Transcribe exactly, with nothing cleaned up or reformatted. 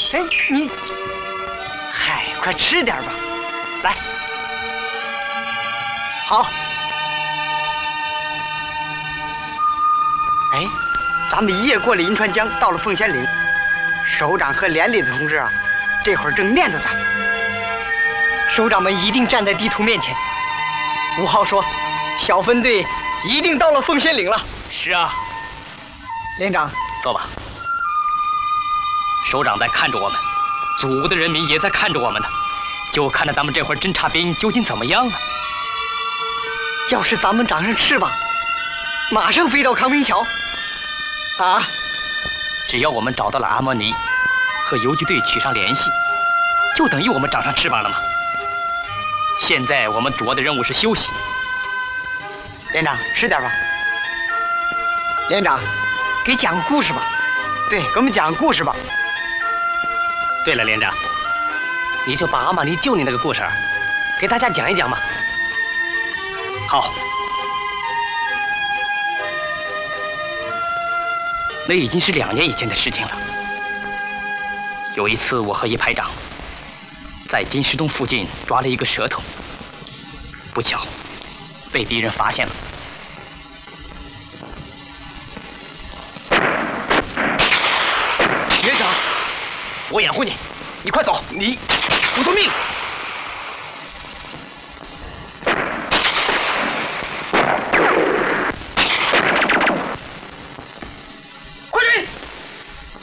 哎，你，嗨，快吃点吧，来。好。哎，咱们一夜过了银川江，到了凤仙岭。首长和连里的同志啊，这会儿正念着咱们。首长们一定站在地图面前。吴浩说，小分队一定到了凤仙岭了。 是啊。 连长， 坐吧。首长在看着我们，祖国的人民也在看着我们呢，就看着咱们这会儿侦察兵究竟怎么样啊！ 要是咱们长上翅膀，马上飞到康平桥。啊！ 只要我们找到了阿莫尼，和游击队取上联系，就等于我们长上翅膀了吗？现在我们主要的任务是休息。 连长，吃点吧。连长，给讲个故事吧。对，给我们讲个故事吧。 对了，连长，你就把阿玛尼救你那个故事，给大家讲一讲嘛。好。那已经是两年以前的事情了。有一次，我和一排长在金石洞附近抓了一个蛇头，不巧被敌人发现了。连长，我掩护你，你快走！你不送命！